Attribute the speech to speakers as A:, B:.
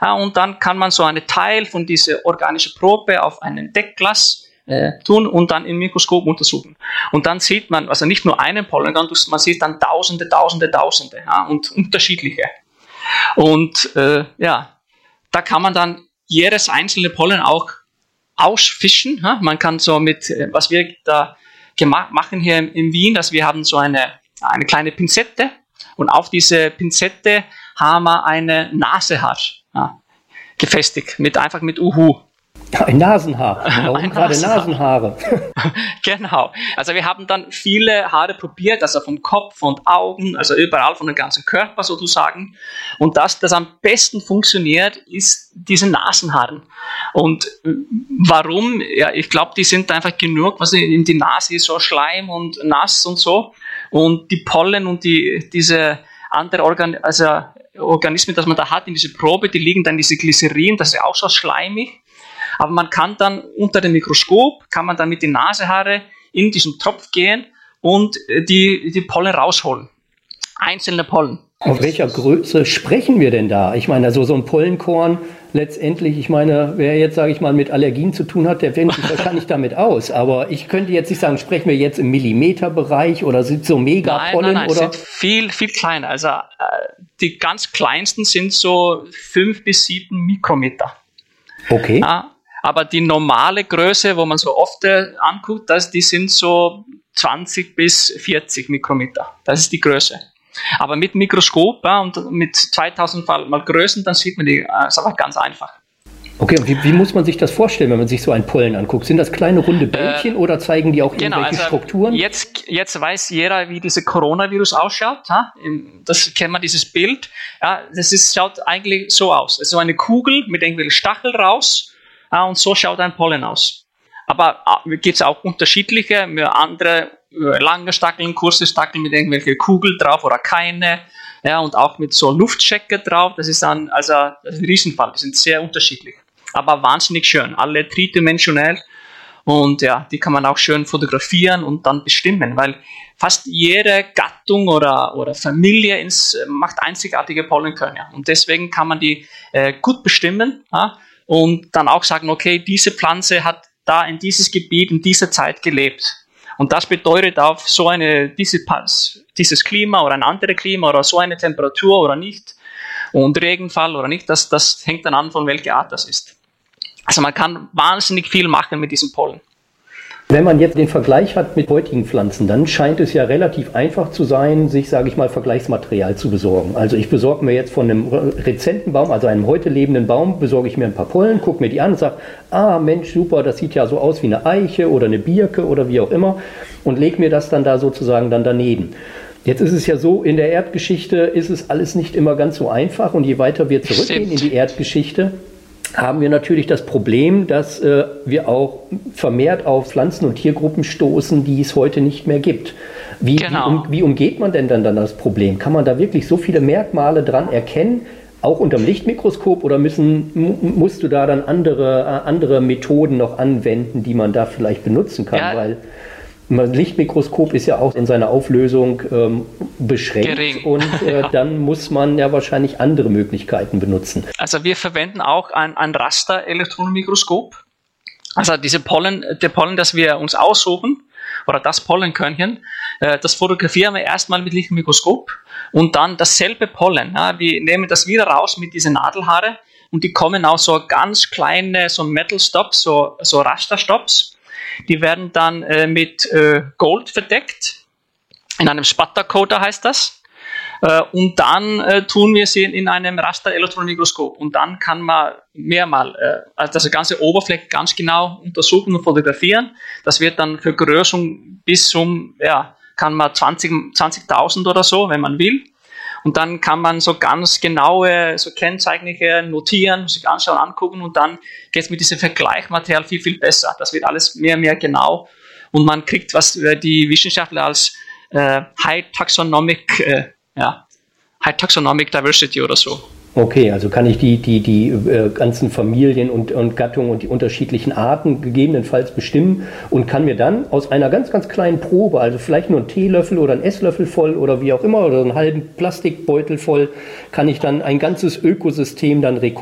A: und dann kann man so einen Teil von dieser organischen Probe auf einen Deckglas tun und dann im Mikroskop untersuchen. Und dann sieht man, also nicht nur einen Pollen, man sieht dann Tausende und unterschiedliche. Und da kann man dann jedes einzelne Pollen auch ausfischen. Man kann so mit, was wir da machen hier in Wien, dass wir haben so eine kleine Pinzette und auf diese Pinzette haben wir eine Nasenhaar gefestigt, einfach mit Uhu.
B: Ein Nasenhaar. Warum gerade Nasenhaare?
A: Genau. Also wir haben dann viele Haare probiert, also vom Kopf und Augen, also überall von dem ganzen Körper sozusagen. Und das am besten funktioniert, ist diese Nasenhaaren. Und warum? Ja, ich glaube, die sind einfach genug, was in die Nase ist, so Schleim und nass und so. Und die Pollen und diese andere Organismen, das man da hat in dieser Probe, die liegen dann in diese Glycerin, das ist auch so schleimig. Aber man kann dann unter dem Mikroskop, kann man dann mit den Nasenhaare in diesen Tropf gehen und die Pollen rausholen. Einzelne Pollen.
B: Auf welcher Größe sprechen wir denn da? Ich meine, also so ein Pollenkorn letztendlich, ich meine, wer jetzt, sage ich mal, mit Allergien zu tun hat, der kennt sich wahrscheinlich damit aus. Aber ich könnte jetzt nicht sagen, sprechen wir jetzt im Millimeterbereich oder sind so Megapollen?
A: Nein, sind viel kleiner. Also die ganz kleinsten sind so 5 bis 7 Mikrometer.
B: Okay.
A: Ja, aber die normale Größe, wo man so oft anguckt, die sind so 20 bis 40 Mikrometer. Das ist die Größe. Aber mit Mikroskop und mit 2000 Mal Größen, dann sieht man die, ist einfach ganz einfach.
B: Okay, und wie muss man sich das vorstellen, wenn man sich so einen Pollen anguckt? Sind das kleine runde Bällchen oder zeigen die auch irgendwelche Strukturen?
A: Jetzt weiß jeder, wie dieser Coronavirus ausschaut. Das kennt man, dieses Bild. Ja, schaut eigentlich so aus. Es ist so eine Kugel mit irgendwelchen Stacheln raus. Und so schaut ein Pollen aus. Aber gibt es auch unterschiedliche, andere lange Stacheln, kurze Stacheln mit irgendwelchen Kugeln drauf oder keine. Ja, und auch mit so Luftchecker drauf. Das ist dann das ist ein Riesenfall. Die sind sehr unterschiedlich. Aber wahnsinnig schön. Alle tridimensionell. Und ja, die kann man auch schön fotografieren und dann bestimmen, weil fast jede Gattung oder Familie macht einzigartige Pollenkörner. Und deswegen kann man die gut bestimmen. Ja? Und dann auch sagen, okay, diese Pflanze hat da in dieses Gebiet in dieser Zeit gelebt. Und das bedeutet auf so dieses Klima oder ein anderes Klima oder so eine Temperatur oder nicht und Regenfall oder nicht, das hängt dann an, von welcher Art das ist. Also man kann wahnsinnig viel machen mit diesem Pollen.
B: Wenn man jetzt den Vergleich hat mit heutigen Pflanzen, dann scheint es ja relativ einfach zu sein, sich, sage ich mal, Vergleichsmaterial zu besorgen. Also ich besorge mir jetzt von einem rezenten Baum, also einem heute lebenden Baum, besorge ich mir ein paar Pollen, gucke mir die an und sage, Mensch, super, das sieht ja so aus wie eine Eiche oder eine Birke oder wie auch immer und lege mir das dann da sozusagen dann daneben. Jetzt ist es ja so, in der Erdgeschichte ist es alles nicht immer ganz so einfach und je weiter wir zurückgehen in die Erdgeschichte, haben wir natürlich das Problem, dass wir auch vermehrt auf Pflanzen- und Tiergruppen stoßen, die es heute nicht mehr gibt. Wie umgeht man denn dann das Problem? Kann man da wirklich so viele Merkmale dran erkennen, auch unterm Lichtmikroskop, oder musst du da dann andere Methoden noch anwenden, die man da vielleicht benutzen kann? Ja. Weil Lichtmikroskop ist ja auch in seiner Auflösung beschränkt. Gering. Und dann muss man ja wahrscheinlich andere Möglichkeiten benutzen.
A: Also wir verwenden auch ein Raster-Elektronenmikroskop. Also der Pollen, das wir uns aussuchen, oder das Pollenkörnchen, das fotografieren wir erstmal mit Lichtmikroskop und dann dasselbe Pollen. Ja, wir nehmen das wieder raus mit diesen Nadelhaare und die kommen aus so ganz kleine so Metal Stops, so Rasterstops. Die werden dann mit Gold verdeckt, in einem Spattercoater heißt das. Und dann tun wir sie in einem Raster-Elektronenmikroskop. Und dann kann man das ganze Oberfläche ganz genau untersuchen und fotografieren. Das wird dann für Größen bis kann man 20.000 oder so, wenn man will. Und dann kann man so ganz genaue Kennzeichen notieren, sich anschauen, angucken und dann geht es mit diesem Vergleichsmaterial viel, viel besser. Das wird alles mehr genau und man kriegt, was die Wissenschaftler als High Taxonomic Diversity oder so.
B: Okay, also kann ich die ganzen Familien und Gattungen und die unterschiedlichen Arten gegebenenfalls bestimmen und kann mir dann aus einer ganz, ganz kleinen Probe, also vielleicht nur einen Teelöffel oder einen Esslöffel voll oder wie auch immer oder einen halben Plastikbeutel voll, kann ich dann ein ganzes Ökosystem dann rekonstruieren.